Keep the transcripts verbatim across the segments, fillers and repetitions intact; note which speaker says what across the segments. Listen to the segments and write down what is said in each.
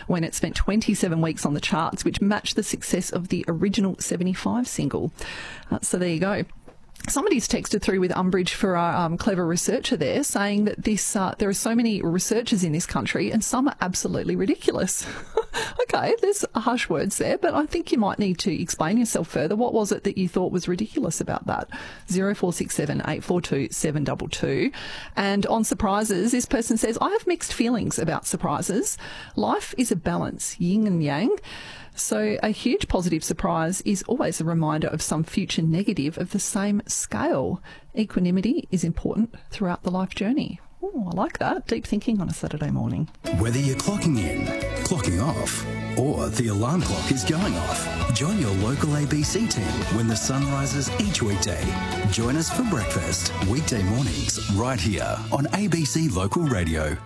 Speaker 1: when it spent twenty-seven weeks on the charts, which matched the success of the original seventy-five single. Uh, so there you go. Somebody's texted through with umbrage for our um, clever researcher there, saying that this uh, there are so many researchers in this country and some are absolutely ridiculous. Okay, there's harsh words there, but I think you might need to explain yourself further. What was it that you thought was ridiculous about that? zero four six seven, eight four two, seven two two. And on surprises, this person says, I have mixed feelings about surprises. Life is a balance, yin and yang. So a huge positive surprise is always a reminder of some future negative of the same scale. Equanimity is important throughout the life journey. Oh, I like that. Deep thinking on a Saturday morning.
Speaker 2: Whether you're clocking in, clocking off, or the alarm clock is going off, join your local A B C team when the sun rises each weekday. Join us for breakfast, weekday mornings, right here on A B C Local Radio.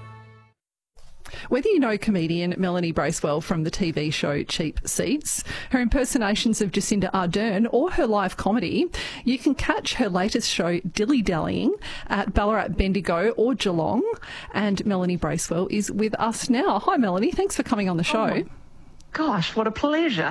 Speaker 1: Whether you know comedian Melanie Bracewell from the T V show Cheap Seats, her impersonations of Jacinda Ardern, or her live comedy, you can catch her latest show Dilly Dallying at Ballarat, Bendigo or Geelong. And Melanie Bracewell is with us now. Hi Melanie, thanks for coming on the show.
Speaker 3: Oh gosh, what a pleasure.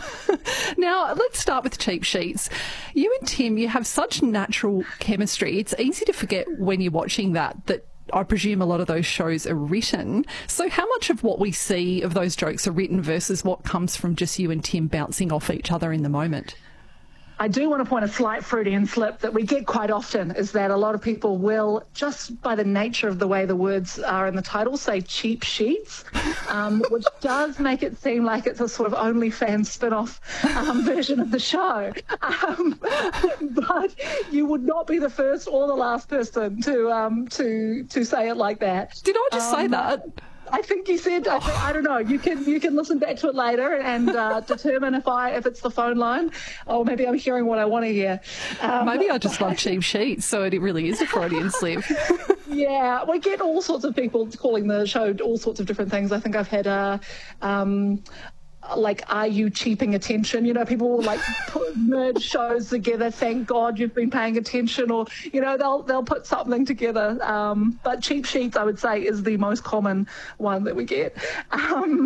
Speaker 1: Now, let's start with Cheap Sheets. You and Tim, you have such natural chemistry. It's easy to forget when you're watching that, that I presume a lot of those shows are written. So how much of what we see of those jokes are written versus what comes from just you and Tim bouncing off each other in the moment?
Speaker 3: I do want to point a slight Freudian slip that we get quite often, is that a lot of people will, just by the nature of the way the words are in the title, say cheap sheets, um, which does make it seem like it's a sort of OnlyFans spin-off um, version of the show. Um, but you would not be the first or the last person to um, to to say it like that.
Speaker 1: Did I just um, say that?
Speaker 3: I think you said, I, think, I don't know, you can you can listen back to it later and uh, determine if I if it's the phone line, or maybe I'm hearing what I want to hear. Um,
Speaker 1: maybe I just love cheap sheets, so it really is a Freudian slip.
Speaker 3: Yeah, we get all sorts of people calling the show all sorts of different things. I think I've had a... Um, like, are you cheaping attention? You know, people will like put, merge shows together. Thank God you've been paying attention, or you know, they'll they'll put something together. Um, but cheap sheets, I would say, is the most common one that we get. Um,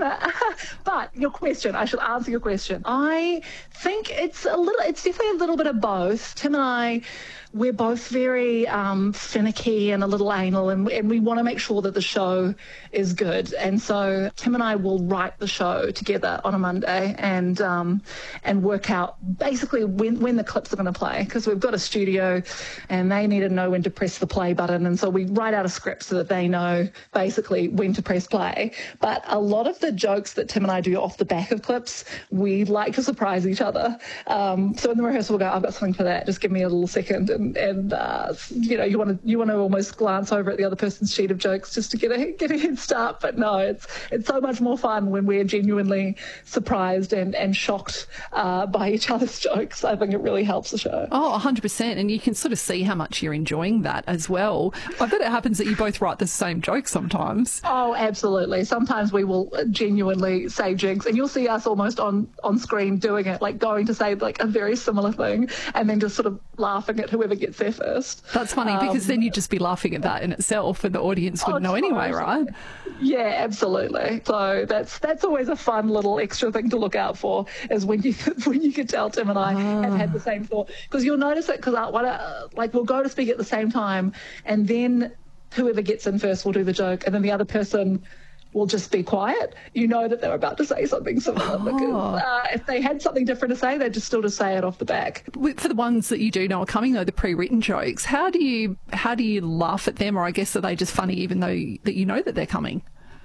Speaker 3: but your question, I should answer your question. I think it's a little, it's definitely a little bit of both. Tim and I, we're both very um, finicky and a little anal, and, and we want to make sure that the show is good. And so Tim and I will write the show together on a Monday and um, and work out basically when, when the clips are going to play, because we've got a studio and they need to know when to press the play button. And so we write out a script so that they know basically when to press play. But a lot of the jokes that Tim and I do off the back of clips, we like to surprise each other. Um, so in the rehearsal we'll go, I've got something for that, just give me a little second. And and uh, you know, you want to you want to almost glance over at the other person's sheet of jokes just to get a get a head start. But no, it's it's so much more fun when we're genuinely surprised and and shocked uh, by each other's jokes. I think it really helps the show.
Speaker 1: Oh, one hundred percent. And you can sort of see how much you're enjoying that as well. I bet it happens that you both write the same joke sometimes.
Speaker 3: Oh, absolutely. Sometimes we will genuinely say jigs, and you'll see us almost on on screen doing it, like going to say like a very similar thing, and then just sort of laughing at whoever gets there first.
Speaker 1: That's funny, because um, then you'd just be laughing at that in itself, and the audience would
Speaker 3: oh,
Speaker 1: know anyway, right?
Speaker 3: Yeah, absolutely. So that's that's always a fun little extra thing to look out for, is when you when you can tell Tim and I ah. have had the same thought, because you'll notice it, because uh, like we'll go to speak at the same time, and then whoever gets in first will do the joke, and then the other person will just be quiet. You know that they're about to say something similar, oh. because uh, if they had something different to say, they'd just still just say it off the back.
Speaker 1: For the ones that you do know are coming, though, the pre-written jokes, how do you how do you laugh at them, or I guess are they just funny even though that you know that they're coming?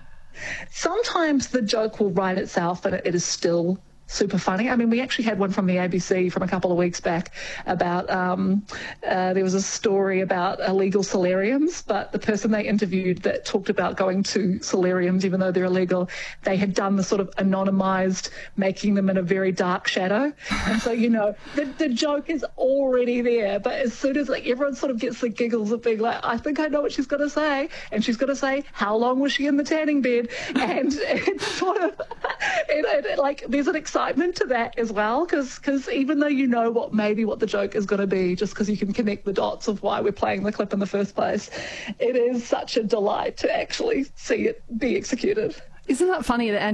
Speaker 3: Sometimes the joke will write itself, and it is still super funny. I mean, we actually had one from the A B C from a couple of weeks back about, um, uh, there was a story about illegal solariums, but the person they interviewed that talked about going to solariums, even though they're illegal, they had done the sort of anonymized, making them in a very dark shadow. And so, you know, the, the joke is already there, but as soon as like everyone sort of gets the giggles of being like, I think I know what she's going to say. And she's going to say, how long was she in the tanning bed? And it's sort of, it, it, like, there's an excitement to that as well, because because even though you know what maybe what the joke is going to be, just because you can connect the dots of why we're playing the clip in the first place, it is such a delight to actually see it be executed.
Speaker 1: Isn't that funny that